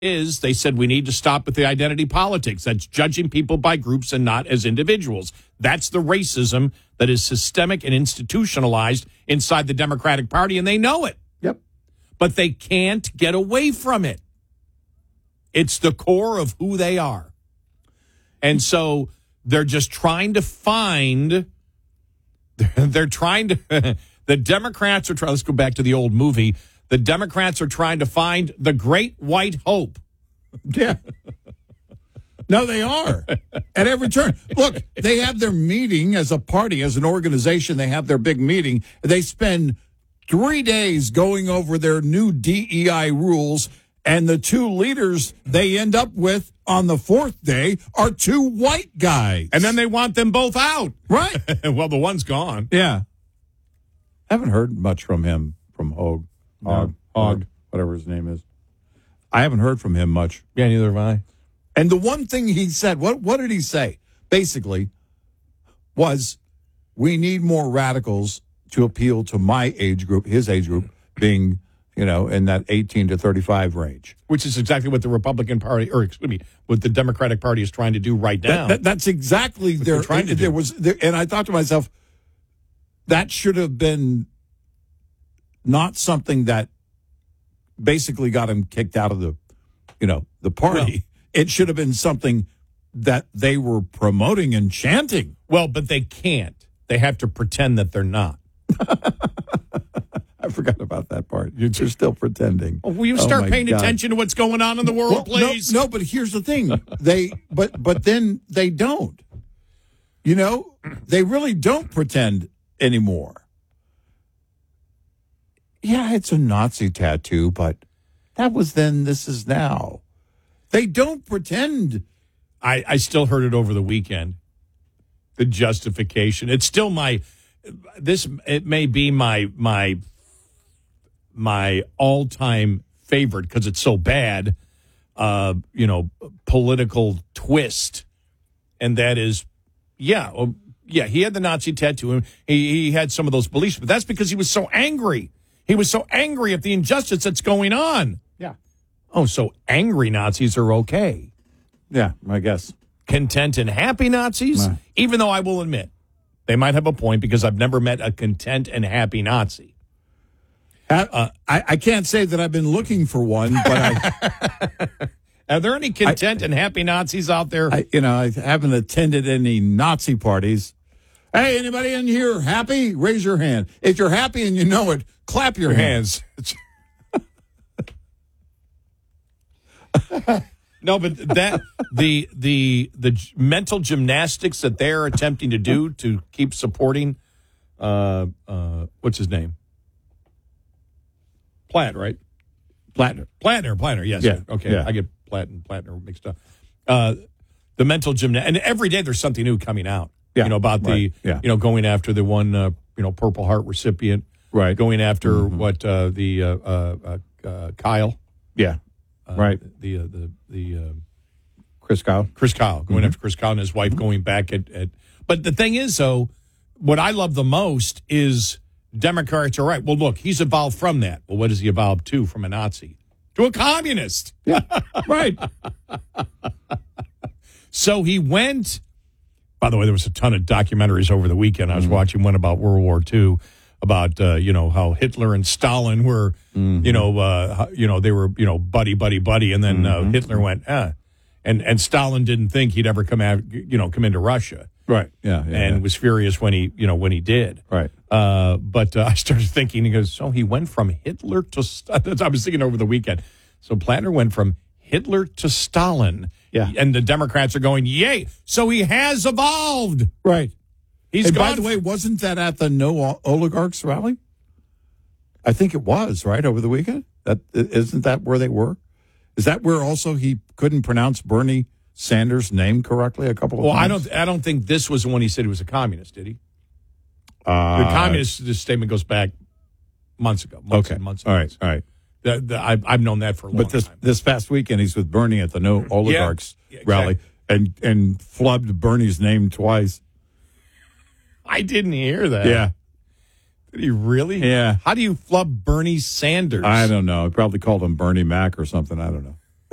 is they said we need to stop with the identity politics. That's judging people by groups and not as individuals. That's the racism that is systemic and institutionalized inside the Democratic Party, and they know it. Yep. But they can't get away from it. It's the core of who they are. And so they're just trying to find, the Democrats are trying, let's go back to the old movie. The Democrats are trying to find the great white hope. Yeah. No, they are. At every turn. Look, they have their meeting as a party, as an organization. They have their big meeting. They spend 3 days going over their new DEI rules. And the two leaders they end up with on the fourth day are two white guys. And then they want them both out. Right. Well, the one's gone. Yeah. I haven't heard much from him, from Hogg, whatever his name is. I haven't heard from him much. Yeah, neither have I. And the one thing he said, what did he say? Basically, was we need more radicals to appeal to my age group, his age group, being, in that 18 to 35 range. Which is exactly what the Republican Party, or excuse me, what the Democratic Party is trying to do right now. That's exactly what they're trying to do. And I thought to myself, that should have been not something that basically got him kicked out of the party. Well, it should have been something that they were promoting and chanting. Well, but they can't. They have to pretend that they're not. I forgot about that part. You're still pretending. Will you start paying attention to what's going on in the world, please? No, but here's the thing. But then they don't. They really don't pretend anymore. Yeah, it's a Nazi tattoo, but that was then, this is now. They don't pretend. I still heard it over the weekend. The justification. It's still it may be my all-time favorite because it's so bad, political twist. And that is, he had the Nazi tattoo. He had some of those beliefs, but that's because he was so angry. He was so angry at the injustice that's going on. Yeah. Oh, so angry Nazis are okay. Yeah, I guess. Content and happy Nazis, even though I will admit, they might have a point because I've never met a content and happy Nazi. I can't say that I've been looking for one, but are there any content and happy Nazis out there? I haven't attended any Nazi parties. Hey, anybody in here happy? Raise your hand. If you're happy and you know it, clap your hands. No, but the mental gymnastics that they're attempting to do to keep supporting, what's his name? Platt, right? Plattner. Yes. Yeah. Okay. Yeah. I get Platt and Plattner mixed up. The mental gymnast, and every day there's something new coming out. Yeah. About right. Going after the one, Purple Heart recipient. Right. Going after Kyle. Yeah. Right. The Chris Kyle. Going after Chris Kyle and his wife going back at. But the thing is, though, what I love the most is Democrats are right. Well, look, he's evolved from that. Well, what has he evolved to from a Nazi? To a communist. Yeah. Right. So he went. By the way, there was a ton of documentaries over the weekend. I was watching one about World War II, about how Hitler and Stalin were, they were buddy, and then Hitler went and Stalin didn't think he'd ever come into Russia, right? Yeah, and was furious when he did, right? But I started thinking, he goes, so he went from Hitler to I was thinking over the weekend. So Plattner went from Hitler to Stalin. Yeah. And the Democrats are going, yay. So he has evolved. Right. He's by the way, wasn't that at the No Oligarchs rally? I think it was, right, over the weekend? Isn't that where they were? Is that where also he couldn't pronounce Bernie Sanders' name correctly a couple of times? I don't think this was the one he said he was a communist, did he? The communist this statement goes back months ago. Months. All right. I've known that for a long time. But this past weekend, he's with Bernie at the No Oligarchs rally and flubbed Bernie's name twice. I didn't hear that. Yeah. Did he really? Yeah. How do you flub Bernie Sanders? I don't know. He probably called him Bernie Mac or something. I don't know.